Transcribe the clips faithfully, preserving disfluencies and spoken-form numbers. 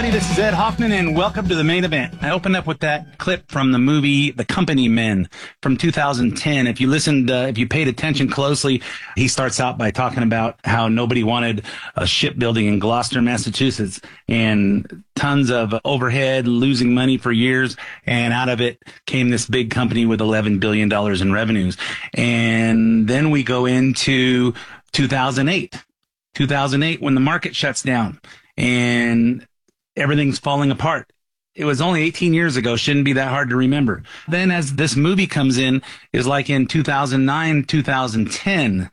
everybody. This is Ed Hoffman, and welcome to the main event. I opened up with that clip from the movie The Company Men from two thousand ten. If you listened, uh, if you paid attention closely, he starts out by talking about how nobody wanted a shipbuilding in Gloucester, Massachusetts, and tons of overhead, losing money for years, and out of it came this big company with eleven billion dollars in revenues. And then we go into two thousand eight. two thousand eight, when the market shuts down and everything's falling apart. It was only eighteen years ago. Shouldn't be that hard to remember. Then as this movie comes in, is like in two thousand nine, two thousand ten,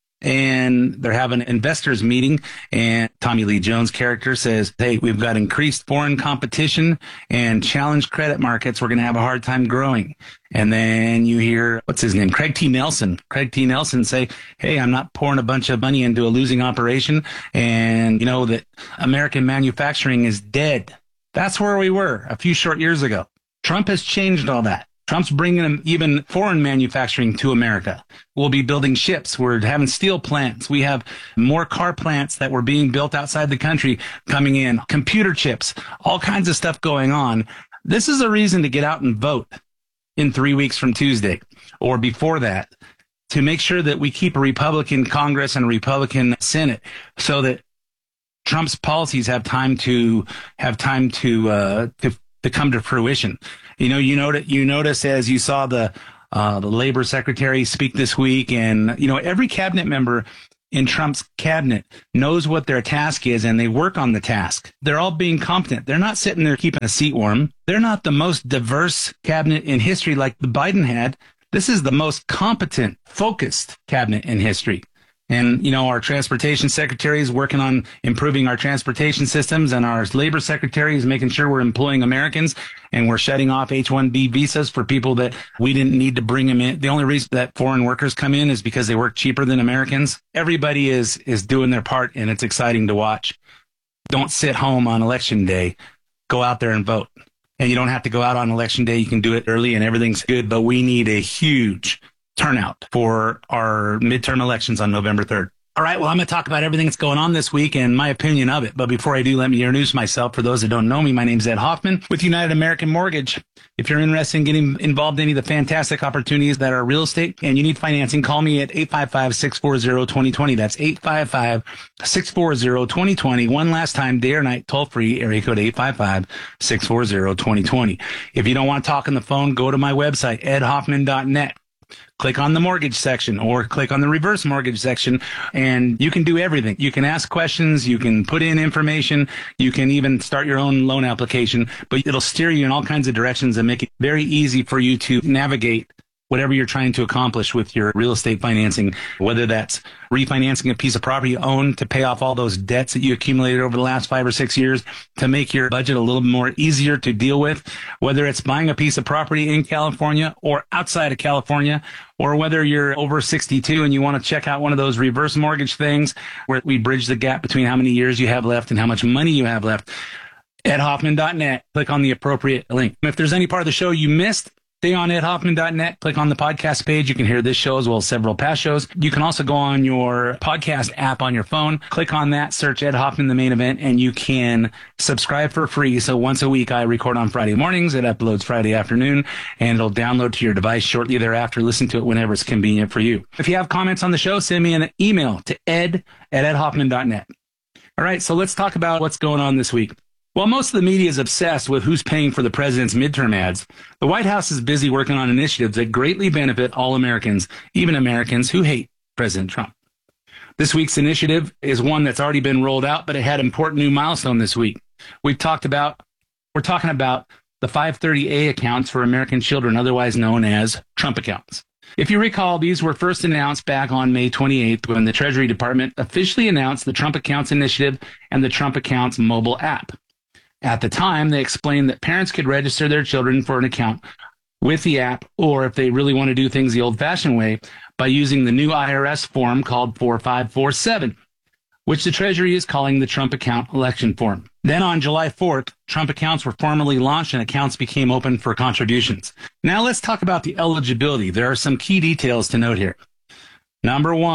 and they're having an investors meeting, and Tommy Lee Jones' character says, hey, we've got increased foreign competition and challenged credit markets. We're going to have a hard time growing. And then you hear, what's his name? Craig T. Nelson. Craig T. Nelson say, hey, I'm not pouring a bunch of money into a losing operation. And you know that American manufacturing is dead. That's where we were a few short years ago. Trump has changed all that. Trump's bringing even foreign manufacturing to America. We'll be building ships. We're having steel plants. We have more car plants that were being built outside the country coming in, computer chips, all kinds of stuff going on. This is a reason to get out and vote in three weeks from Tuesday or before that, to make sure that we keep a Republican Congress and a Republican Senate so that Trump's policies have time to have time to uh, to, to come to fruition. You know, you notice, you notice as you saw the uh, the labor secretary speak this week, and you know every cabinet member in Trump's cabinet knows what their task is, and they work on the task. They're all being competent. They're not sitting there keeping a seat warm. They're not the most diverse cabinet in history like the Biden had. This is the most competent, focused cabinet in history. And, you know, our transportation secretary is working on improving our transportation systems, and our labor secretary is making sure we're employing Americans, and we're shutting off H one B visas for people that we didn't need to bring them in. The only reason that foreign workers come in is because they work cheaper than Americans. Everybody is, is doing their part, and it's exciting to watch. Don't sit home on election day. Go out there and vote. And you don't have to go out on election day. You can do it early and everything's good, but we need a huge turnout for our midterm elections on November third. All right, well, I'm going to talk about everything that's going on this week and my opinion of it. But before I do, let me introduce myself. For those that don't know me, my name's Ed Hoffman with United American Mortgage. If you're interested in getting involved in any of the fantastic opportunities that are real estate and you need financing, call me at eight five five, six four zero, two zero two zero. That's eight five five, six four zero, two zero two zero. One last time, day or night, toll free, area code eight five five, six four zero, two zero two zero. If you don't want to talk on the phone, go to my website, ed hoffman dot net. Click on the mortgage section or click on the reverse mortgage section, and you can do everything. You can ask questions, you can put in information, you can even start your own loan application, but it'll steer you in all kinds of directions and make it very easy for you to navigate whatever you're trying to accomplish with your real estate financing, whether that's refinancing a piece of property you own to pay off all those debts that you accumulated over the last five or six years to make your budget a little more easier to deal with, whether it's buying a piece of property in California or outside of California, or whether you're over sixty-two and you want to check out one of those reverse mortgage things where we bridge the gap between how many years you have left and how much money you have left. ed hoffman dot net. Click on the appropriate link. If there's any part of the show you missed, stay on ed hoffman dot net. Click on the podcast page. You can hear this show as well as several past shows. You can also go on your podcast app on your phone. Click on that, search Ed Hoffman, the main event, and you can subscribe for free. So once a week, I record on Friday mornings. It uploads Friday afternoon, and it'll download to your device shortly thereafter. Listen to it whenever it's convenient for you. If you have comments on the show, send me an email to ed at ed hoffman dot net. All right, so let's talk about what's going on this week. While most of the media is obsessed with who's paying for the president's midterm ads, the White House is busy working on initiatives that greatly benefit all Americans, even Americans who hate President Trump. This week's initiative is one that's already been rolled out, but it had an important new milestone this week. We've talked about, we're talking about the five thirty A accounts for American children, otherwise known as Trump accounts. If you recall, these were first announced back on May twenty-eighth when the Treasury Department officially announced the Trump Accounts Initiative and the Trump Accounts mobile app. At the time, they explained that parents could register their children for an account with the app, or if they really want to do things the old-fashioned way, by using the new I R S form called four five four seven, which the Treasury is calling the Trump Account Election Form. Then on July fourth, Trump accounts were formally launched and accounts became open for contributions. Now let's talk about the eligibility. There are some key details to note here. Number one,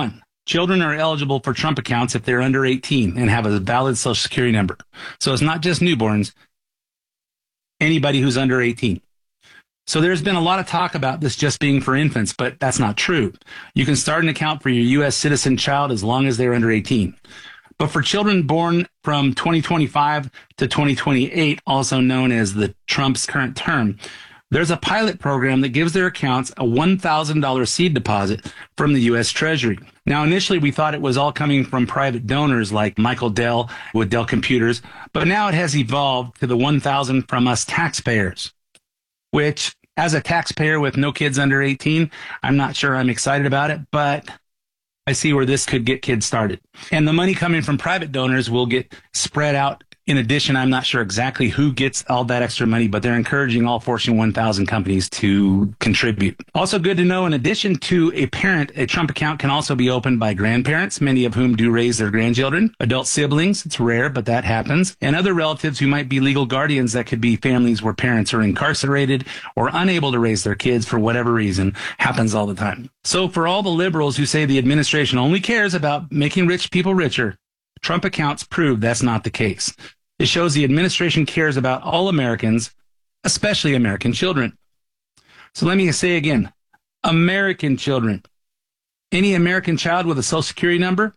Children are eligible for Trump accounts if they're under eighteen and have a valid Social Security number. So it's not just newborns, anybody who's under eighteen. So there's been a lot of talk about this just being for infants, but that's not true. You can start an account for your U S citizen child as long as they're under eighteen. But for children born from twenty twenty-five to twenty twenty-eight, also known as the Trump's current term, there's a pilot program that gives their accounts a one thousand dollars seed deposit from the U S Treasury. Now, initially, we thought it was all coming from private donors like Michael Dell with Dell Computers, but now it has evolved to the one thousand dollars from us taxpayers, which, as a taxpayer with no kids under eighteen, I'm not sure I'm excited about it, but I see where this could get kids started. And the money coming from private donors will get spread out. In addition, I'm not sure exactly who gets all that extra money, but they're encouraging all Fortune one thousand companies to contribute. Also good to know, in addition to a parent, a Trump account can also be opened by grandparents, many of whom do raise their grandchildren, adult siblings, it's rare, but that happens, and other relatives who might be legal guardians. That could be families where parents are incarcerated or unable to raise their kids for whatever reason. Happens all the time. So for all the liberals who say the administration only cares about making rich people richer, Trump accounts prove that's not the case. It shows the administration cares about all Americans, especially American children. So let me say again, American children. Any American child with a Social Security number?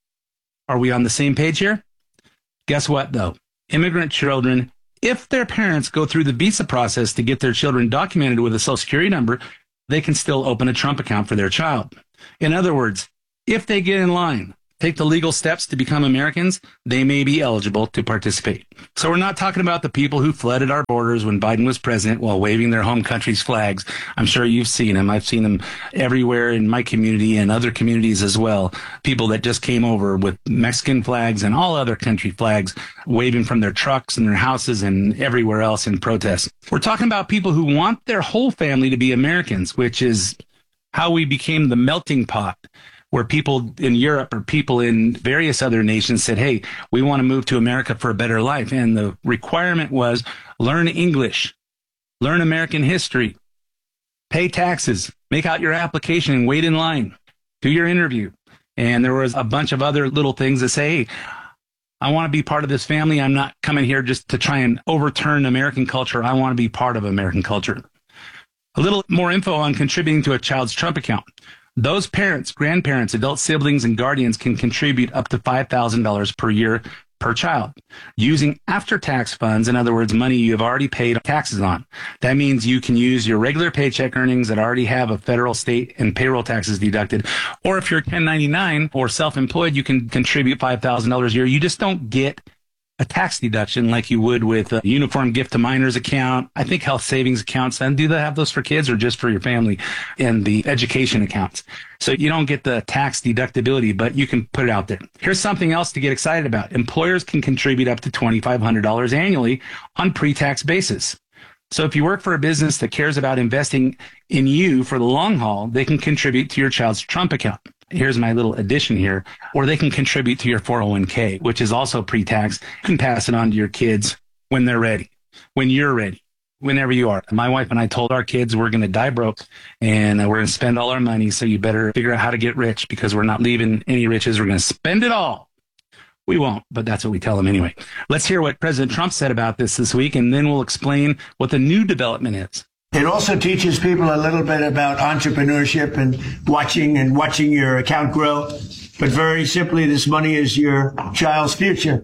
Are we on the same page here? Guess what, though? Immigrant children, if their parents go through the visa process to get their children documented with a Social Security number, they can still open a Trump account for their child. In other words, if they get in line, take the legal steps to become Americans, they may be eligible to participate. So we're not talking about the people who flooded our borders when Biden was president while waving their home country's flags. I'm sure you've seen them. I've seen them everywhere in my community and other communities as well. People that just came over with Mexican flags and all other country flags, waving from their trucks and their houses and everywhere else in protest. We're talking about people who want their whole family to be Americans, which is how we became the melting pot, where people in Europe or people in various other nations said, hey, we want to move to America for a better life. And the requirement was learn English, learn American history, pay taxes, make out your application and wait in line, do your interview. And there was a bunch of other little things that say, hey, I want to be part of this family. I'm not coming here just to try and overturn American culture. I want to be part of American culture. A little more info on contributing to a child's Trump account. Those parents, grandparents, adult siblings, and guardians can contribute up to five thousand dollars per year per child using after-tax funds. In other words, money you have already paid taxes on. That means you can use your regular paycheck earnings that already have a federal, state, and payroll taxes deducted. Or if you're ten ninety-nine or self-employed, you can contribute five thousand dollars a year. You just don't get a tax deduction like you would with a uniform gift to minors account. I think health savings accounts. And do they have those for kids or just for your family? And the education accounts. So you don't get the tax deductibility, but you can put it out there. Here's something else to get excited about. Employers can contribute up to twenty-five hundred dollars annually on pre-tax basis. So if you work for a business that cares about investing in you for the long haul, they can contribute to your child's Trump account. Here's my little addition here. Or they can contribute to your four oh one k, which is also pre-tax. You can pass it on to your kids when they're ready, when you're ready, whenever you are. My wife and I told our kids we're going to die broke and we're going to spend all our money. So you better figure out how to get rich because we're not leaving any riches. We're going to spend it all. We won't, but that's what we tell them anyway. Let's hear what President Trump said about this this week, and then we'll explain what the new development is. It also teaches people a little bit about entrepreneurship and watching and watching your account grow. But very simply, this money is your child's future.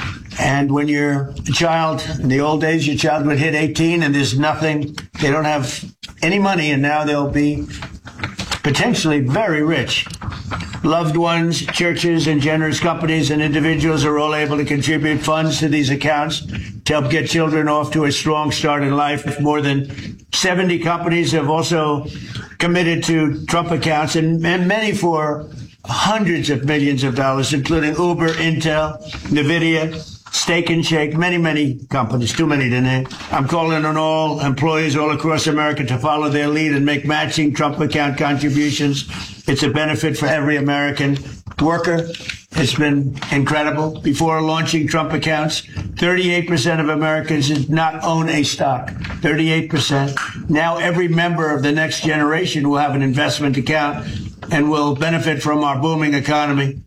And when you're a child, in the old days, your child would hit eighteen and there's nothing, they don't have any money, and now they'll be potentially very rich. Loved ones, churches, and generous companies and individuals are all able to contribute funds to these accounts to help get children off to a strong start in life. More than seventy companies have also committed to Trump accounts, and, and many for hundreds of millions of dollars, including Uber, Intel, NVIDIA, Steak and Shake, many, many companies, too many to name. I'm calling on all employees all across America to follow their lead and make matching Trump account contributions. It's a benefit for every American worker. It's been incredible. Before launching Trump accounts, thirty-eight percent of Americans did not own a stock. thirty-eight percent. Now every member of the next generation will have an investment account. and will benefit from our booming economy.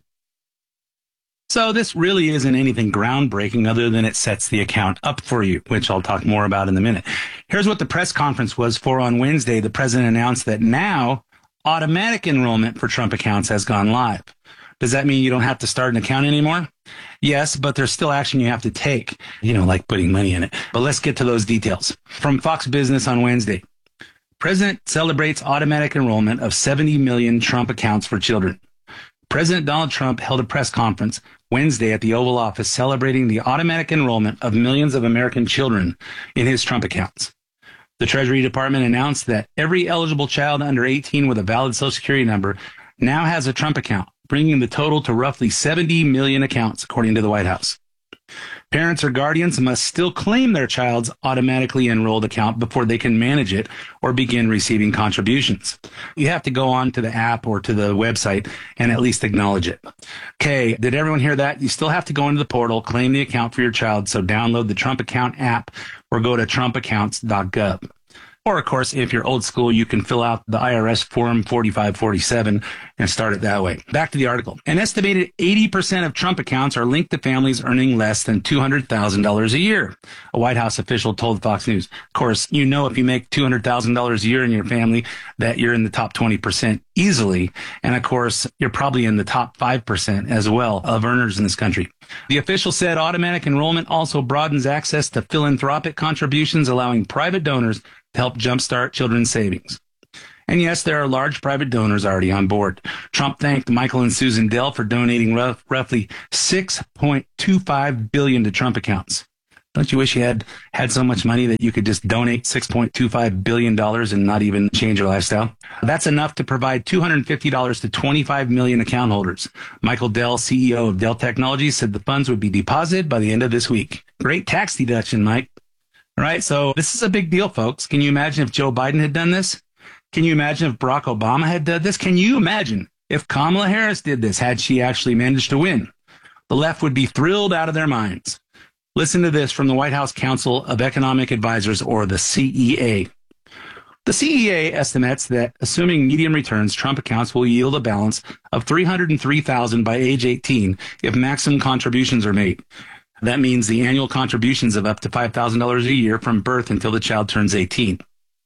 So this really isn't anything groundbreaking other than it sets the account up for you, which I'll talk more about in a minute. Here's what the press conference was for on Wednesday. The president announced that now automatic enrollment for Trump accounts has gone live. Does that mean you don't have to start an account anymore? Yes, but there's still action you have to take, you know, like putting money in it. But let's get to those details. From Fox Business on Wednesday, President celebrates automatic enrollment of seventy million Trump accounts for children. President Donald Trump held a press conference Wednesday at the Oval Office celebrating the automatic enrollment of millions of American children in his Trump accounts. The Treasury Department announced that every eligible child under eighteen with a valid Social Security number now has a Trump account, bringing the total to roughly seventy million accounts, according to the White House. Parents or guardians must still claim their child's automatically enrolled account before they can manage it or begin receiving contributions. You have to go on to the app or to the website and at least acknowledge it. Okay, did everyone hear that? You still have to go into the portal, claim the account for your child, so download the Trump Account app or go to trump accounts dot gov. Or, of course, if you're old school, you can fill out the I R S Form forty-five forty-seven and start it that way. Back to the article. An estimated eighty percent of Trump accounts are linked to families earning less than two hundred thousand dollars a year, a White House official told Fox News. Of course, you know if you make two hundred thousand dollars a year in your family that you're in the top twenty percent easily. And, of course, you're probably in the top five percent as well of earners in this country. The official said automatic enrollment also broadens access to philanthropic contributions, allowing private donors to help jumpstart children's savings. And yes, there are large private donors already on board. Trump thanked Michael and Susan Dell for donating rough, roughly six point two five billion dollars to Trump accounts. Don't you wish you had had so much money that you could just donate six point two five billion dollars and not even change your lifestyle? That's enough to provide two hundred fifty dollars to twenty-five million account holders. Michael Dell, C E O of Dell Technologies, said the funds would be deposited by the end of this week. Great tax deduction, Mike. All right, so this is a big deal, folks. Can you imagine if Joe Biden had done this? Can you imagine if Barack Obama had done this? Can you imagine if Kamala Harris did this, had she actually managed to win? The left would be thrilled out of their minds. Listen to this from the White House Council of Economic Advisors, or the C E A. The C E A estimates that, assuming median returns, Trump accounts will yield a balance of three hundred three thousand dollars by age eighteen if maximum contributions are made. That means the annual contributions of up to five thousand dollars a year from birth until the child turns eighteen.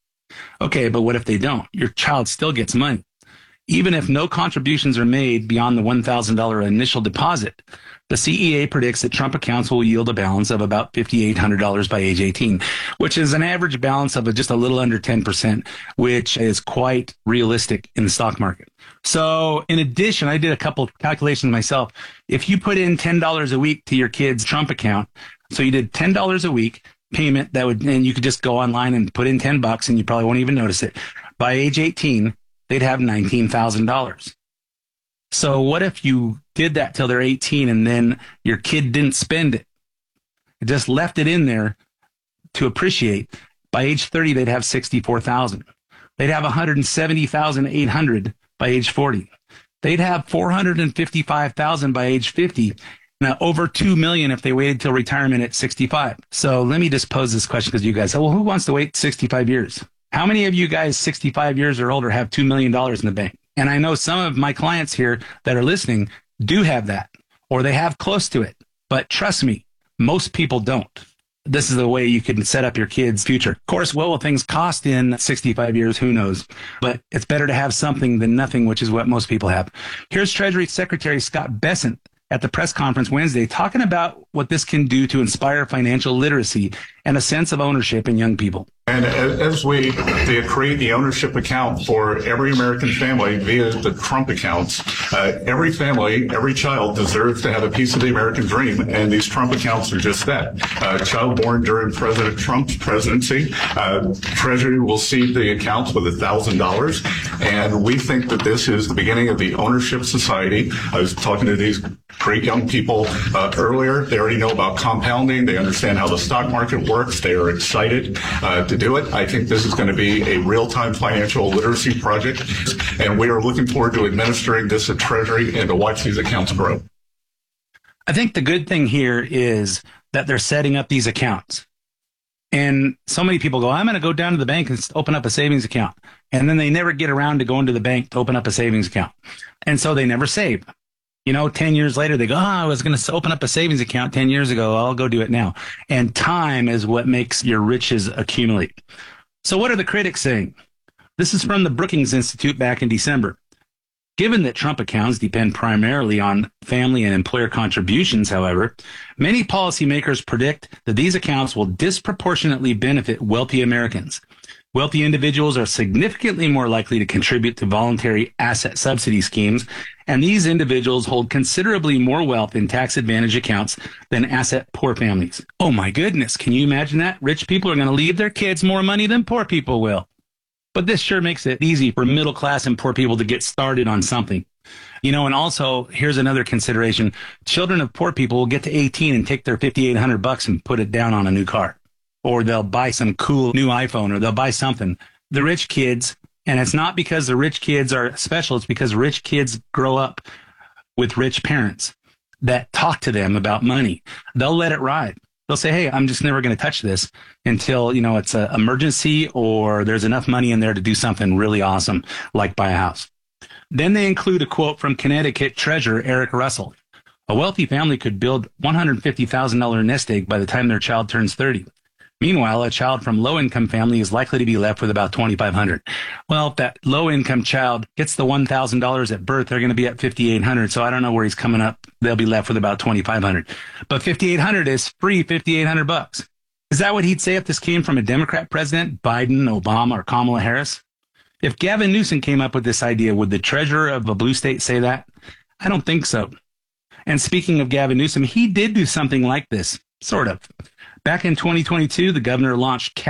Okay, but what if they don't? Your child still gets money. Even if no contributions are made beyond the one thousand dollars initial deposit, the C E A predicts that Trump accounts will yield a balance of about five thousand eight hundred dollars by age eighteen, which is an average balance of just a little under ten percent, which is quite realistic in the stock market. So in addition, I did a couple of calculations myself. If you put in ten dollars a week to your kid's Trump account, so you did ten dollars a week payment, that would, and you could just go online and put in ten bucks and you probably won't even notice it. By age eighteen, they'd have nineteen thousand dollars. So what if you did that till they're eighteen and then your kid didn't spend it? It just left it in there to appreciate. By age thirty, they'd have sixty-four thousand. They'd have one hundred seventy thousand eight hundred by age forty. They'd have four hundred fifty-five thousand by age fifty. Now, over two million if they waited till retirement at sixty-five. So let me just pose this question, because you guys say, well, who wants to wait sixty-five years? How many of you guys sixty-five years or older have two million dollars in the bank? And I know some of my clients here that are listening do have that, or they have close to it. But trust me, most people don't. This is the way you can set up your kids' future. Of course, what will things cost in sixty-five years? Who knows? But it's better to have something than nothing, which is what most people have. Here's Treasury Secretary Scott Bessent at the press conference Wednesday talking about what this can do to inspire financial literacy and a sense of ownership in young people. And as we create the ownership account for every American family via the Trump accounts, uh, every family, every child deserves to have a piece of the American dream. And these Trump accounts are just that. Uh, a child born during President Trump's presidency, uh, Treasury will seed the accounts with one thousand dollars. And we think that this is the beginning of the ownership society. I was talking to these great young people uh, earlier. They already know about compounding. They understand how the stock market works. They are excited uh, to do it. I think this is going to be a real-time financial literacy project, and we are looking forward to administering this at Treasury and to watch these accounts grow. I think the good thing here is that they're setting up these accounts. And so many people go, I'm going to go down to the bank and open up a savings account. And then they never get around to going to the bank to open up a savings account. And so they never save. You know, ten years later, they go, oh, I was going to open up a savings account ten years ago. I'll go do it now. And time is what makes your riches accumulate. So what are the critics saying? This is from the Brookings Institute back in December. Given that Trump accounts depend primarily on family and employer contributions, however, many policymakers predict that these accounts will disproportionately benefit wealthy Americans. Wealthy individuals are significantly more likely to contribute to voluntary asset subsidy schemes, and these individuals hold considerably more wealth in tax advantage accounts than asset poor families. Oh my goodness, can you imagine that? Rich people are going to leave their kids more money than poor people will. But this sure makes it easy for middle class and poor people to get started on something. You know, and also, here's another consideration. Children of poor people will get to eighteen and take their fifty-eight hundred bucks and put it down on a new car. Or they'll buy some cool new iPhone, or they'll buy something. The rich kids, and it's not because the rich kids are special, it's because rich kids grow up with rich parents that talk to them about money. They'll let it ride. They'll say, hey, I'm just never going to touch this until, you know, it's an emergency or there's enough money in there to do something really awesome, like buy a house. Then they include a quote from Connecticut Treasurer Eric Russell. A wealthy family could build one hundred fifty thousand dollars nest egg by the time their child turns thirty. Meanwhile, a child from low-income family is likely to be left with about twenty-five hundred dollars. Well, if that low-income child gets the one thousand dollars at birth, they're going to be at fifty-eight hundred dollars. So I don't know where he's coming up. They'll be left with about twenty-five hundred dollars. But fifty-eight hundred dollars is free fifty-eight hundred bucks. Is that what he'd say if this came from a Democrat president, Biden, Obama, or Kamala Harris? If Gavin Newsom came up with this idea, would the treasurer of a blue state say that? I don't think so. And speaking of Gavin Newsom, he did do something like this, sort of. Back in twenty twenty-two, the governor launched